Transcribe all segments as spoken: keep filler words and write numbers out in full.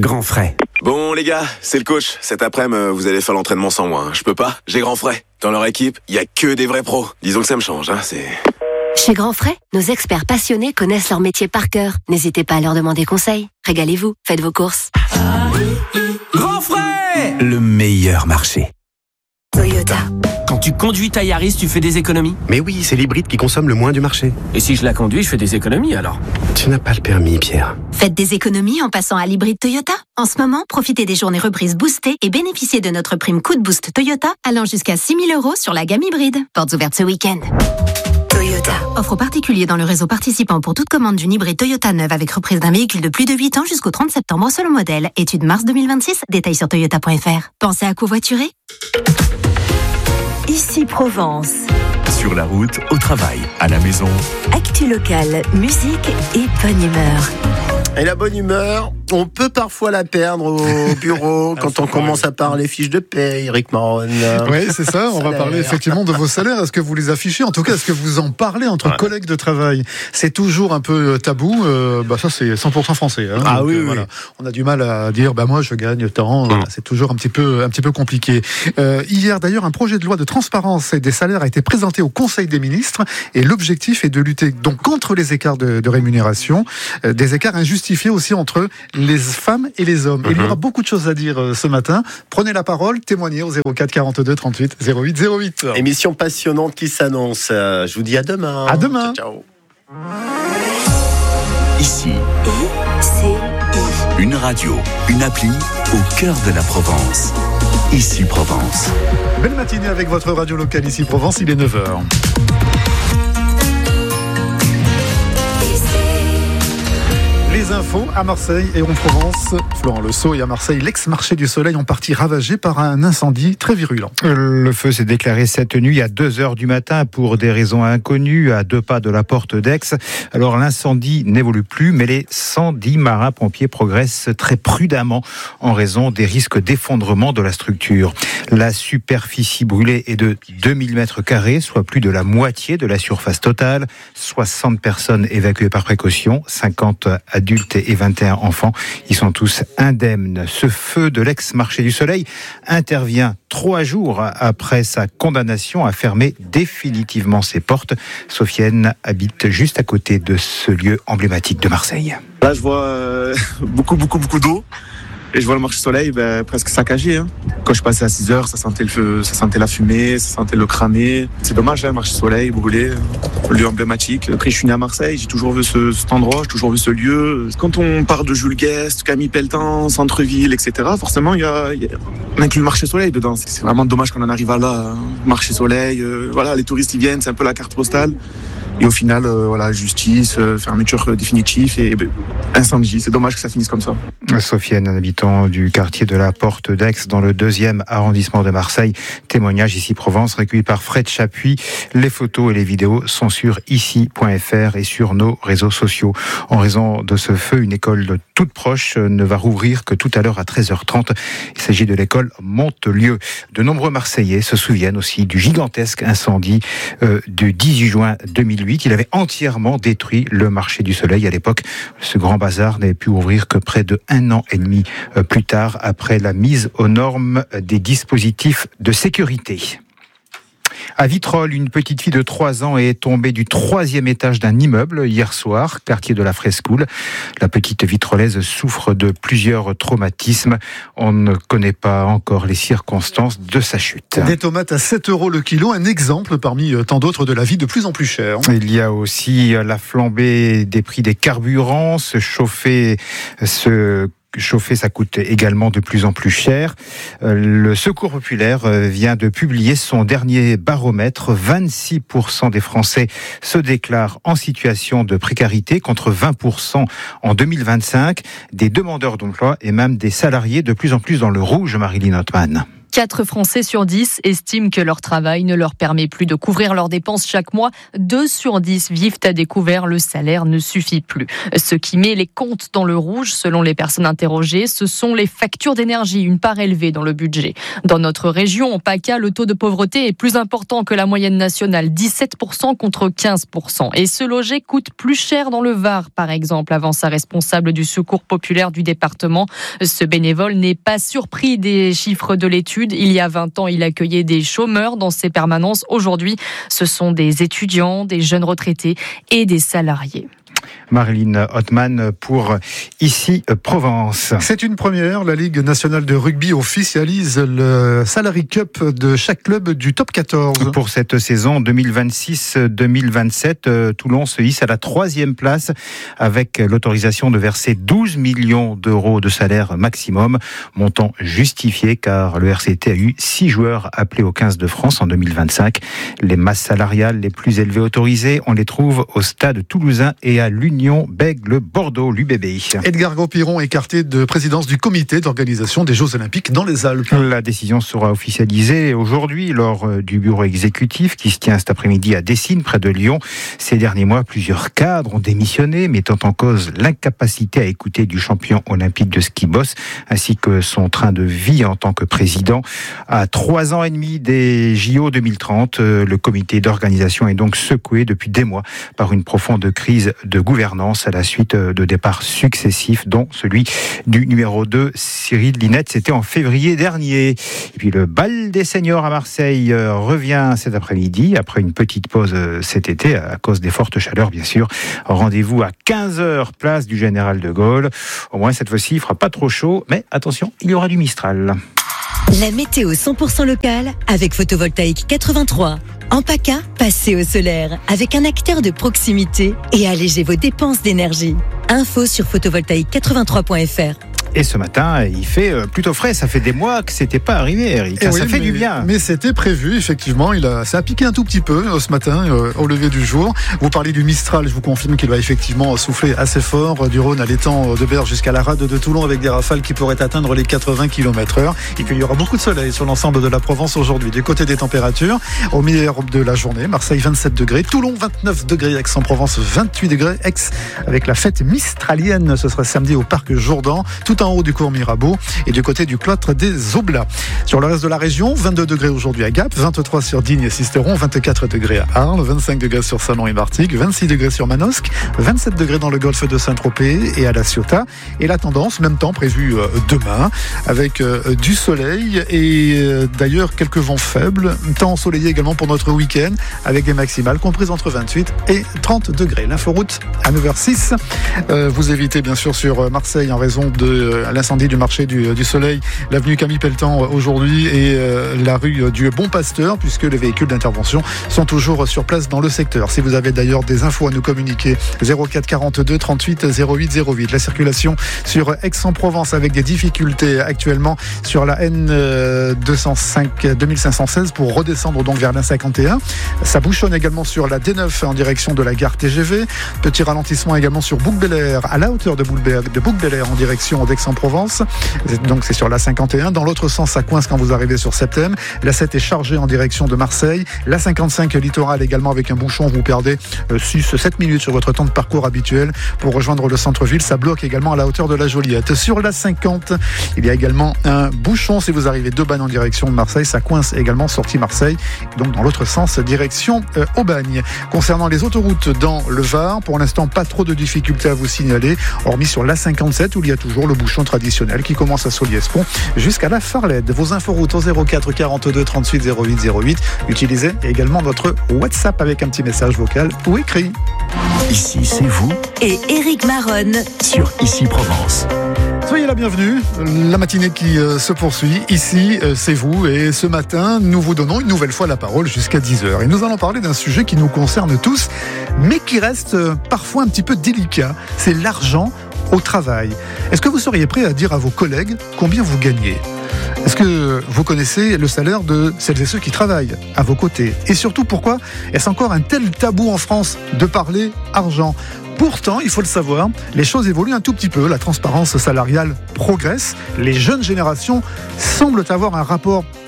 Grand frais. Bon les gars, c'est le coach. Cet après-midi, vous allez faire l'entraînement sans moi. Je peux pas, j'ai Grand frais. Dans leur équipe, il y a que des vrais pros. Disons que ça me change, hein, c'est... Chez Grand frais, nos experts passionnés connaissent leur métier par cœur. N'hésitez pas à leur demander conseil. Régalez-vous, faites vos courses. Grand frais, le meilleur marché. Toyota. Quand tu conduis ta Yaris, tu fais des économies? Mais oui, c'est l'hybride qui consomme le moins du marché. Et si je la conduis, je fais des économies alors? Tu n'as pas le permis, Pierre. Faites des économies en passant à l'hybride Toyota. En ce moment, profitez des journées reprises boostées et bénéficiez de notre prime coup de boost Toyota allant jusqu'à six mille euros sur la gamme hybride. Portes ouvertes ce week-end. Toyota. Offre particulier dans le réseau participant pour toute commande d'une hybride Toyota neuve avec reprise d'un véhicule de plus de huit ans jusqu'au trente septembre selon modèle. Étude mars deux mille vingt-six. Détails sur toyota point f r. Pensez à covoiturer? Ici Provence. Sur la route, au travail, à la maison. Actu locale, musique et bonne humeur. Et la bonne humeur, on peut parfois la perdre au bureau quand on commence à parler fiches de paie, Eric Maron. Oui, c'est ça, on va parler effectivement de vos salaires. Est-ce que vous les affichez? En tout cas, est-ce que vous en parlez entre ouais. collègues de travail? C'est toujours un peu tabou. Euh, bah ça, c'est cent pour cent français. Hein. Ah Donc, oui, euh, oui. Voilà. On a du mal à dire, bah moi, je gagne tant. Voilà, c'est toujours un petit peu, un petit peu compliqué. Euh, hier, d'ailleurs, un projet de loi de transparence et des salaires a été présenté au Conseil des ministres. Et l'objectif est de lutter donc contre les écarts de, de rémunération, euh, des écarts injustifiés aussi entre les femmes et les hommes. Mm-hmm. Et il y aura beaucoup de choses à dire euh, ce matin. Prenez la parole, témoignez au zéro quatre quarante-deux trente-huit zéro huit zéro huit. Émission passionnante qui s'annonce. Euh, je vous dis à demain. À demain. Ciao, ciao. Ici. I C I. Une radio, une appli au cœur de la Provence. Ici Provence. Belle matinée avec votre radio locale Ici Provence, il est neuf heures. Les infos à Marseille et en Provence. Florent Le Sceau et à Marseille, l'ex-marché du Soleil ont parti ravagé par un incendie très virulent. Le feu s'est déclaré cette nuit à deux heures du matin pour des raisons inconnues à deux pas de la porte d'Aix. Alors l'incendie n'évolue plus, mais les cent dix marins-pompiers progressent très prudemment en raison des risques d'effondrement de la structure. La superficie brûlée est de deux mille mètres carrés, soit plus de la moitié de la surface totale. soixante personnes évacuées par précaution, cinquante adultes et vingt et un enfants. Ils sont tous indemnes. Ce feu de l'ex-marché du Soleil intervient trois jours après sa condamnation à fermer définitivement ses portes. Sofiane habite juste à côté de ce lieu emblématique de Marseille. Là, je vois euh, beaucoup, beaucoup, beaucoup d'eau. Et je vois le marché Soleil ben, presque saccagé. Hein. Quand je passais à six heures, ça sentait le feu, ça sentait la fumée, ça sentait le cramer. C'est dommage, hein, marché Soleil, brûlé, lieu emblématique. Après, je suis né à Marseille, j'ai toujours vu ce, cet endroit, j'ai toujours vu ce lieu. Quand on parle de Jules Guest, Camille Pelletan, centre-ville, et cetera, forcément, il y a, y a, on inclut le marché Soleil dedans. C'est vraiment dommage qu'on en arrive à là. Hein. Marché Soleil, euh, voilà, les touristes, ils viennent, c'est un peu la carte postale. Et au final, euh, voilà, justice, euh, fermeture définitive et ben, incendie. C'est dommage que ça finisse comme ça. Sofiane, un habitant du quartier de la Porte d'Aix, dans le deuxième arrondissement de Marseille. Témoignage Ici Provence, recueilli par Fred Chapuis. Les photos et les vidéos sont sur ici point f r et sur nos réseaux sociaux. En raison de ce feu, une école toute proche ne va rouvrir que tout à l'heure à treize heures trente. Il s'agit de l'école Montelieu. De nombreux Marseillais se souviennent aussi du gigantesque incendie euh, du dix-huit juin deux mille huit. Il avait entièrement détruit le marché du Soleil à l'époque. Ce grand bazar n'avait pu ouvrir que près de un an et demi plus tard, après la mise aux normes des dispositifs de sécurité. À Vitrolles, une petite fille de trois ans est tombée du troisième étage d'un immeuble hier soir, quartier de la Frescoule. La petite vitrolaise souffre de plusieurs traumatismes. On ne connaît pas encore les circonstances de sa chute. Des tomates à sept euros le kilo, un exemple parmi tant d'autres de la vie de plus en plus chère. Il y a aussi la flambée des prix des carburants, se chauffer, se Chauffer, ça coûte également de plus en plus cher. Le Secours populaire vient de publier son dernier baromètre. vingt-six pour cent des Français se déclarent en situation de précarité contre vingt pour cent en deux mille vingt-cinq. Des demandeurs d'emploi et même des salariés de plus en plus dans le rouge, Marilyn Hotman. quatre Français sur dix estiment que leur travail ne leur permet plus de couvrir leurs dépenses chaque mois. deux sur dix vivent à découvert, le salaire ne suffit plus. Ce qui met les comptes dans le rouge, selon les personnes interrogées, ce sont les factures d'énergie, une part élevée dans le budget. Dans notre région, en PACA, le taux de pauvreté est plus important que la moyenne nationale, dix-sept pour cent contre quinze pour cent. Et se loger coûte plus cher dans le Var, par exemple, avance sa responsable du secours populaire du département. Ce bénévole n'est pas surpris des chiffres de l'étude. Il y a vingt ans, il accueillait des chômeurs dans ses permanences. Aujourd'hui, ce sont des étudiants, des jeunes retraités et des salariés. Marilyn Ottman pour Ici Provence. C'est une première. La Ligue nationale de rugby officialise le Salary Cup de chaque club du top quatorze. Pour cette saison deux mille vingt-six deux mille vingt-sept, Toulon se hisse à la troisième place avec l'autorisation de verser douze millions d'euros de salaire maximum, montant justifié car le R C T a eu six joueurs appelés au quinze de France en deux mille vingt-cinq. Les masses salariales les plus élevées autorisées, on les trouve au Stade Toulousain et à l'Union Bègles Bordeaux, l'U B B. Edgar Gaupiron écarté de présidence du comité d'organisation des Jeux Olympiques dans les Alpes. La décision sera officialisée aujourd'hui lors du bureau exécutif qui se tient cet après-midi à Dessines, près de Lyon. Ces derniers mois, plusieurs cadres ont démissionné, mettant en cause l'incapacité à écouter du champion olympique de ski boss, ainsi que son train de vie en tant que président. À trois ans et demi des J O deux mille trente, le comité d'organisation est donc secoué depuis des mois par une profonde crise de gouvernance à la suite de départs successifs, dont celui du numéro deux, Cyril Linette. C'était en février dernier. Et puis le bal des seniors à Marseille revient cet après-midi, après une petite pause cet été, à cause des fortes chaleurs, bien sûr. Rendez-vous à quinze heures, place du Général de Gaulle. Au moins, cette fois-ci, il ne fera pas trop chaud, mais attention, il y aura du Mistral. La météo cent pour cent locale avec Photovoltaïque quatre-vingt-trois. En PACA, passez au solaire avec un acteur de proximité et allégez vos dépenses d'énergie. Info sur photovoltaïque quatre-vingt-trois point f r. Et ce matin, il fait plutôt frais. Ça fait des mois que c'était pas arrivé, Eric. Oui, ça fait mais, du bien. Mais c'était prévu, effectivement. Il a, ça a piqué un tout petit peu ce matin, euh, au lever du jour. Vous parlez du Mistral. Je vous confirme qu'il va effectivement souffler assez fort du Rhône à l'étang de Berre jusqu'à la rade de Toulon, avec des rafales qui pourraient atteindre les quatre-vingts kilomètres heure. Et puis il y aura beaucoup de soleil sur l'ensemble de la Provence aujourd'hui. Du côté des températures, au milieu de la journée, Marseille vingt-sept degrés, Toulon vingt-neuf degrés, Aix-en-Provence vingt-huit degrés, Aix avec la fête mistralienne. Ce sera samedi au parc Jourdan, tout en haut du cours Mirabeau et du côté du cloître des Oblats. Sur le reste de la région, vingt-deux degrés aujourd'hui à Gap, vingt-trois sur Digne et Sisteron, vingt-quatre degrés à Arles, vingt-cinq degrés sur Salon et Martigues, vingt-six degrés sur Manosque, vingt-sept degrés dans le golfe de Saint-Tropez et à La Ciotat. Et la tendance, même temps prévu euh, demain, avec euh, du soleil et euh, d'ailleurs quelques vents faibles. Temps ensoleillé également pour notre week-end, avec des maximales comprises entre vingt-huit et trente degrés. L'inforoute à neuf heures six. Euh, vous évitez bien sûr sur Marseille en raison de euh, l'incendie du marché du, du Soleil, l'avenue Camille Pelletan aujourd'hui et euh, la rue du Bon Pasteur, puisque les véhicules d'intervention sont toujours sur place dans le secteur. Si vous avez d'ailleurs des infos à nous communiquer, zéro quatre quarante-deux trente-huit zéro huit zéro huit. La circulation sur Aix-en-Provence avec des difficultés actuellement sur la N deux cent cinq deux mille cinq cent seize pour redescendre donc vers l'A cinquante et un. Ça bouchonne également sur la D neuf en direction de la gare T G V. Petit ralentissement également sur Bouc-Bel-Air, à la hauteur de Bouc-Bel-Air en direction d'Aix-en-Provence. Donc c'est sur la cinquante et un. Dans l'autre sens, ça coince quand vous arrivez sur Septem. La sept est chargée en direction de Marseille. La cinquante-cinq littoral également avec un bouchon. Vous perdez six sept minutes sur votre temps de parcours habituel pour rejoindre le centre-ville. Ça bloque également à la hauteur de la Joliette. Sur la cinquante, il y a également un bouchon. Si vous arrivez d'Aubagne en direction de Marseille, ça coince également sortie Marseille. Donc dans l'autre sens, direction euh, Aubagne. Concernant les autoroutes dans le Var, pour l'instant, pas trop de difficultés à vous signaler, hormis sur la cinquante-sept où il y a toujours le bouchon traditionnel qui commence à Soliès-Pont jusqu'à la Farlède. Vos inforoutes au zéro quatre quarante-deux trente-huit zéro huit zéro huit. Utilisez également notre WhatsApp avec un petit message vocal ou écrit. Ici, c'est vous. Et Éric Maronne sur Ici Provence. Soyez la bienvenue, la matinée qui euh, se poursuit, ici euh, c'est vous, et ce matin nous vous donnons une nouvelle fois la parole jusqu'à dix heures et nous allons parler d'un sujet qui nous concerne tous mais qui reste euh, parfois un petit peu délicat, c'est l'argent au travail. Est-ce que vous seriez prêt à dire à vos collègues combien vous gagnez ? Est-ce que vous connaissez le salaire de celles et ceux qui travaillent à vos côtés ? Et surtout, pourquoi est-ce encore un tel tabou en France de parler argent ? Pourtant, il faut le savoir, les choses évoluent un tout petit peu, la transparence salariale progresse, les jeunes générations semblent avoir un rapport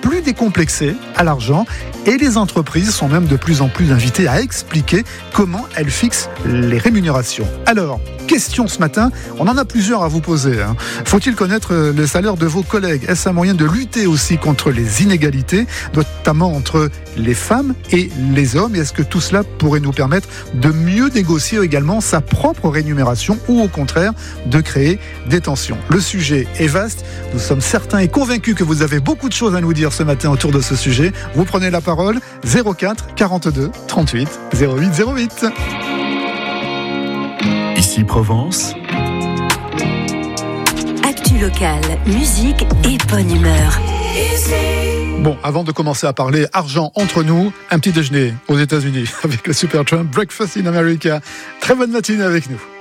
plus décomplexés à l'argent et les entreprises sont même de plus en plus invitées à expliquer comment elles fixent les rémunérations. Alors, question ce matin, on en a plusieurs à vous poser. Hein. Faut-il connaître le salaire de vos collègues ? Est-ce un moyen de lutter aussi contre les inégalités, notamment entre les femmes et les hommes ? Et est-ce que tout cela pourrait nous permettre de mieux négocier également sa propre rémunération ou au contraire de créer des tensions ? Le sujet est vaste. Nous sommes certains et convaincus que vous avez beaucoup de choses à nous dire ce matin autour de ce sujet. Vous prenez la parole, zéro quatre quarante-deux trente-huit zéro huit zéro huit. Ici Provence. Actu locale, musique et bonne humeur. Bon, avant de commencer à parler argent entre nous, un petit déjeuner aux États-Unis avec le Supertramp Breakfast in America. Très bonne matinée avec nous.